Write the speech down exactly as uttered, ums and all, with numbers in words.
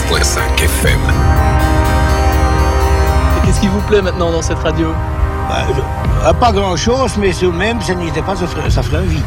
virgule cinq F M. Et qu'est-ce qui vous plaît maintenant dans cette radio ? Bah, je- Pas grand-chose, mais tout de même, ça n'était pas, ça ferait, ça ferait un vide.